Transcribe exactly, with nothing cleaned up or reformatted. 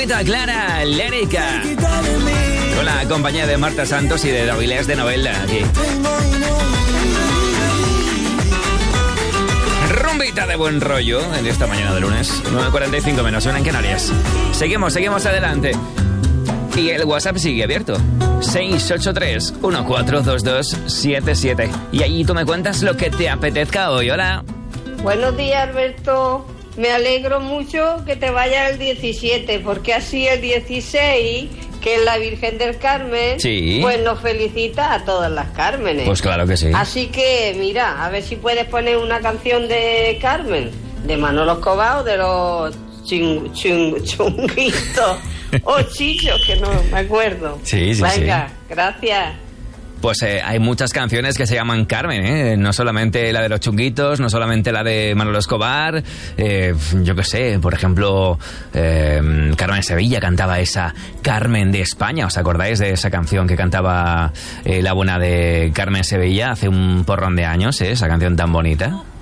Santa Clara Lírica, con la compañía de Marta Santos y de Davilés de Novella aquí. Rumbita de buen rollo en esta mañana de lunes, nueve cuarenta y cinco menos una en Canarias. Seguimos, seguimos adelante. Y el WhatsApp sigue abierto, seis ocho tres, uno cuatro dos dos siete siete. Y allí tú me cuentas lo que te apetezca hoy. Hola. Buenos días, Alberto. Me alegro mucho que te vaya el diecisiete, porque así el dieciséis, que es la Virgen del Carmen, sí, pues nos felicita a todas las Cármenes. Pues claro que sí. Así que, mira, a ver si puedes poner una canción de Carmen, de Manolo Escobar o de los ching, ching, chunguitos o chichos, que no me acuerdo. Sí, sí, Venga, sí. Gracias. Pues eh, hay muchas canciones que se llaman Carmen, ¿eh? No solamente la de los chunguitos, no solamente la de Manolo Escobar, eh, yo qué sé, por ejemplo, eh, Carmen Sevilla cantaba esa Carmen de España. ¿Os acordáis de esa canción que cantaba eh, la buena de Carmen Sevilla hace un porrón de años, eh? Esa canción tan bonita.